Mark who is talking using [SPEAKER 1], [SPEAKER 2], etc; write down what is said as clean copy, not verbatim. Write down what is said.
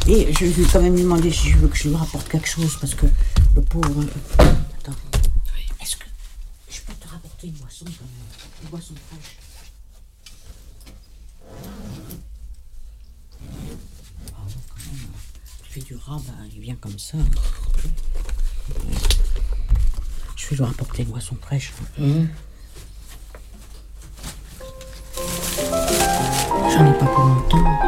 [SPEAKER 1] Et je vais quand même lui demander si je veux que je lui rapporte quelque chose, parce que le pauvre... Attends. Est-ce que je peux te rapporter une boisson quand même? Une boisson fraîche. Ah ouais, quand même. Tu fais du rat, il vient comme ça. Je vais lui rapporter une boisson fraîche. J'en ai pas pour longtemps.